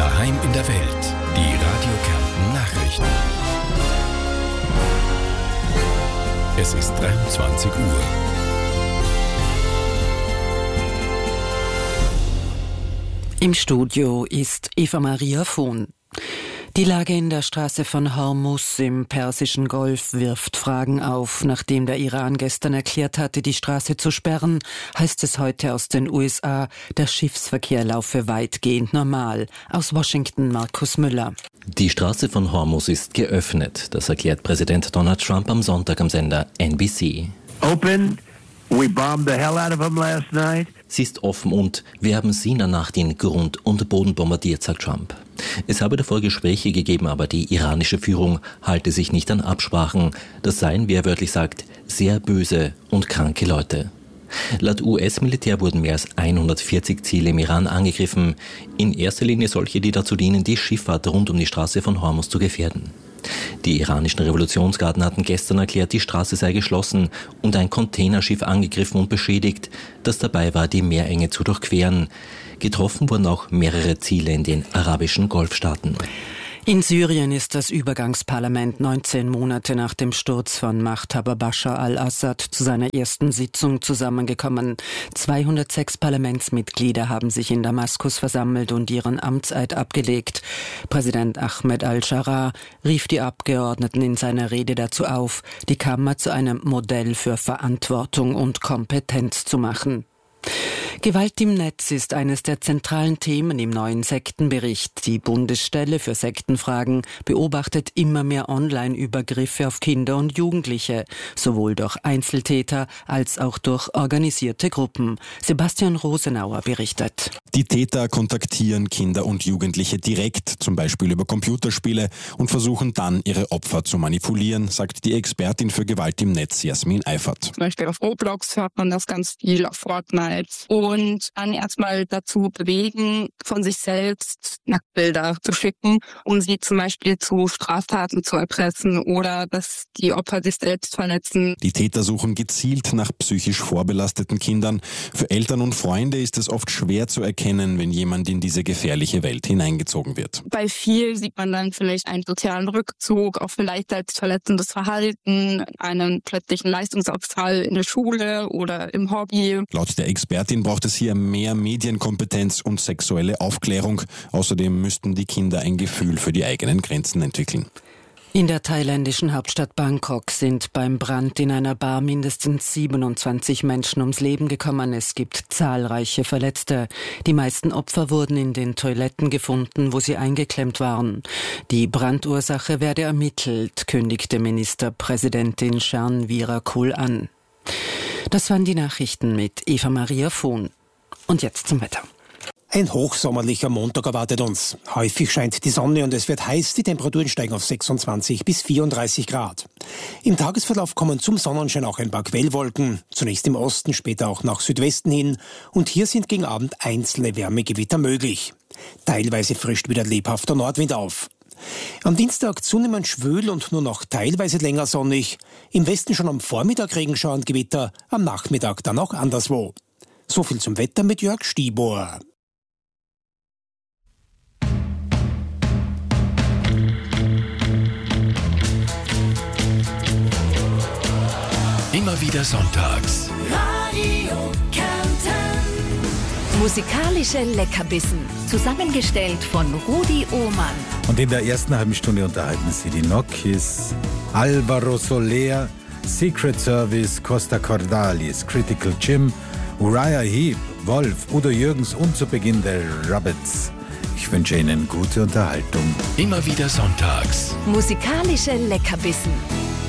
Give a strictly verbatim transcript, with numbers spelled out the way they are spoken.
Daheim in der Welt. Die Radio Kärnten Nachrichten. Es ist dreiundzwanzig Uhr. Im Studio ist Eva-Maria Vohn. Die Lage in der Straße von Hormuz im Persischen Golf wirft Fragen auf. Nachdem der Iran gestern erklärt hatte, die Straße zu sperren, heißt es heute aus den U S A, der Schiffsverkehr laufe weitgehend normal. Aus Washington Markus Müller. Die Straße von Hormuz ist geöffnet. Das erklärt Präsident Donald Trump am Sonntag am Sender N B C. Open. We bombed the hell out of them last night. Sie ist offen und wir haben sie in der Nacht in Grund und Boden bombardiert, sagt Trump. Es habe davor Gespräche gegeben, aber die iranische Führung halte sich nicht an Absprachen. Das seien, wie er wörtlich sagt, sehr böse und kranke Leute. Laut U S-Militär wurden mehr als hundertvierzig Ziele im Iran angegriffen. In erster Linie solche, die dazu dienen, die Schifffahrt rund um die Straße von Hormuz zu gefährden. Die iranischen Revolutionsgarden hatten gestern erklärt, die Straße sei geschlossen und ein Containerschiff angegriffen und beschädigt, das dabei war, die Meerenge zu durchqueren. Getroffen wurden auch mehrere Ziele in den arabischen Golfstaaten. In Syrien ist das Übergangsparlament neunzehn Monate nach dem Sturz von Machthaber Bashar al-Assad zu seiner ersten Sitzung zusammengekommen. zweihundertsechs Parlamentsmitglieder haben sich in Damaskus versammelt und ihren Amtseid abgelegt. Präsident Ahmed al-Sharaa rief die Abgeordneten in seiner Rede dazu auf, die Kammer zu einem Modell für Verantwortung und Kompetenz zu machen. Gewalt im Netz ist eines der zentralen Themen im neuen Sektenbericht. Die Bundesstelle für Sektenfragen beobachtet immer mehr Online-Übergriffe auf Kinder und Jugendliche, sowohl durch Einzeltäter als auch durch organisierte Gruppen. Sebastian Rosenauer berichtet. Die Täter kontaktieren Kinder und Jugendliche direkt, zum Beispiel über Computerspiele, und versuchen dann, ihre Opfer zu manipulieren, sagt die Expertin für Gewalt im Netz Jasmin Eifert. Zum Beispiel auf Roblox hört man das ganz viel, auf Fortnite. Und dann erstmal dazu bewegen, von sich selbst Nacktbilder zu schicken, um sie zum Beispiel zu Straftaten zu erpressen oder dass die Opfer sich selbst verletzen. Die Täter suchen gezielt nach psychisch vorbelasteten Kindern. Für Eltern und Freunde ist es oft schwer zu erkennen, wenn jemand in diese gefährliche Welt hineingezogen wird. Bei vielen sieht man dann vielleicht einen sozialen Rückzug, auch vielleicht selbstverletzendes Verhalten, einen plötzlichen Leistungsabfall in der Schule oder im Hobby. Laut der Expertin braucht es hier mehr Medienkompetenz und sexuelle Aufklärung. Außerdem müssten die Kinder ein Gefühl für die eigenen Grenzen entwickeln. In der thailändischen Hauptstadt Bangkok sind beim Brand in einer Bar mindestens siebenundzwanzig Menschen ums Leben gekommen. Es gibt zahlreiche Verletzte. Die meisten Opfer wurden in den Toiletten gefunden, wo sie eingeklemmt waren. Die Brandursache werde ermittelt, kündigte Ministerpräsidentin Shanvirakul an. Das waren die Nachrichten mit Eva-Maria Vohn. Und jetzt zum Wetter. Ein hochsommerlicher Montag erwartet uns. Häufig scheint die Sonne und es wird heiß. Die Temperaturen steigen auf sechsundzwanzig bis vierunddreißig Grad. Im Tagesverlauf kommen zum Sonnenschein auch ein paar Quellwolken. Zunächst im Osten, später auch nach Südwesten hin. Und hier sind gegen Abend einzelne Wärmegewitter möglich. Teilweise frischt wieder lebhafter Nordwind auf. Am Dienstag zunehmend schwül und nur noch teilweise länger sonnig. Im Westen schon am Vormittag Regenschauer und Gewitter, am Nachmittag dann auch anderswo. So viel zum Wetter mit Jörg Stieber. Immer wieder sonntags. Radio Kärnten. Musikalische Leckerbissen. Zusammengestellt von Rudi Ohmann. Und in der ersten halben Stunde unterhalten sie die Nokis, Alvaro Soler, Secret Service, Costa Cordalis, Critical Jim, Uriah Heep, Wolf, Udo Jürgens und zu Beginn der Rabbits. Ich wünsche Ihnen gute Unterhaltung. Immer wieder sonntags. Musikalische Leckerbissen.